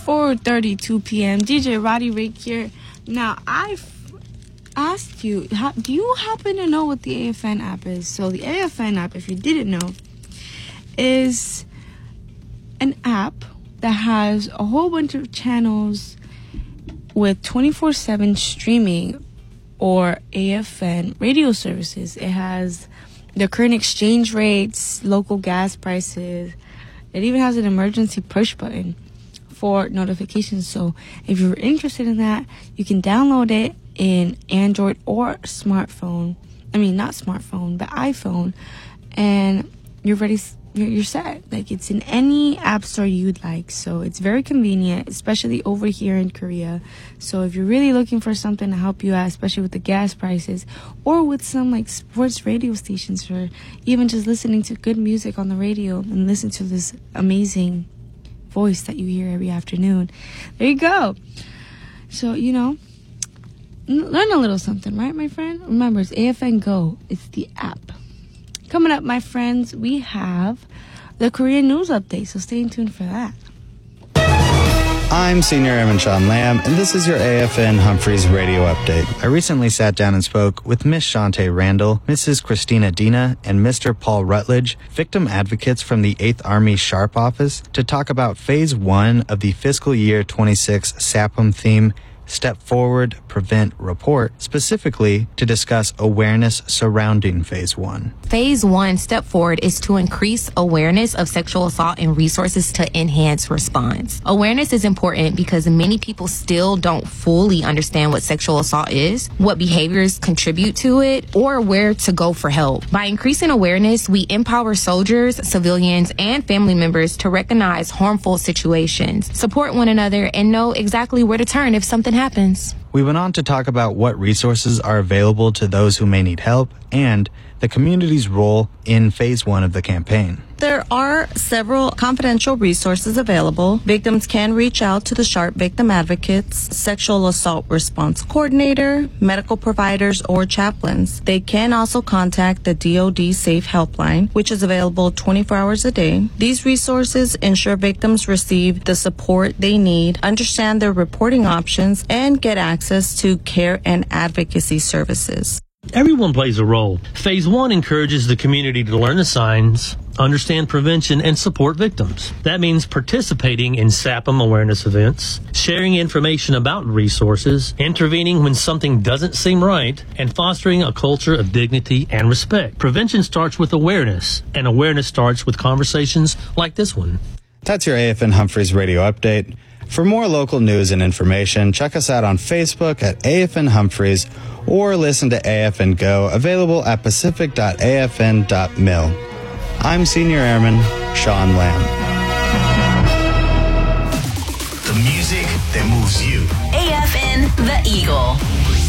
4:32 p.m. DJ Roddy Rake here. Now, I've asked you, do you happen to know what the AFN app is? So the AFN app, if you didn't know, is an app that has a whole bunch of channels with 24/7 streaming or AFN radio services. It has the current exchange rates, local gas prices. It even has an emergency push button for notifications. So if you're interested in that, you can download it in Android or smartphone. I mean, not smartphone, but iPhone. And you're ready. You're set. Like, it's in any app store you'd like. So it's very convenient, especially over here in Korea. So if you're really looking for something to help you out, especially with the gas prices, or with some like sports radio stations, or even just listening to good music on the radio and listen to this amazing voice that you hear every afternoon, there you go. So, you know, learn a little something, right, my friend? Remember, it's AFN Go. It's the app. Coming up, my friends, we have the Korean news update, so stay tuned for that. I'm Senior Airman Sean Lamb, and this is your AFN Humphreys radio update. I recently sat down and spoke with Miss Shantae Randall, Mrs. Christina Dina, and Mr. Paul Rutledge, victim advocates from the 8th Army SHARP office, to talk about Phase 1 of the fiscal year 26 SAPM theme, Step Forward, Prevent, Report, specifically to discuss awareness surrounding Phase 1. Phase 1, Step Forward, is to increase awareness of sexual assault and resources to enhance response. Awareness is important because many people still don't fully understand what sexual assault is, what behaviors contribute to it, or where to go for help. By increasing awareness, we empower soldiers, civilians, and family members to recognize harmful situations, support one another, and know exactly where to turn if something happens. We went on to talk about what resources are available to those who may need help and the community's role in Phase 1 of the campaign. There are several confidential resources available. Victims can reach out to the SHARP Victim Advocates, Sexual Assault Response Coordinator, medical providers, or chaplains. They can also contact the DoD Safe Helpline, which is available 24 hours a day. These resources ensure victims receive the support they need, understand their reporting options, and get access to care and advocacy services. Everyone plays a role. Phase 1 encourages the community to learn the signs, understand prevention, and support victims. That means participating in SAPM awareness events, sharing information about resources, intervening when something doesn't seem right, and fostering a culture of dignity and respect. Prevention starts with awareness, and awareness starts with conversations like this one. That's your AFN Humphreys radio update. For more local news and information, check us out on Facebook at AFN Humphreys or listen to AFN Go, available at pacific.afn.mil. I'm Senior Airman Sean Lamb. The music that moves you. AFN The Eagle.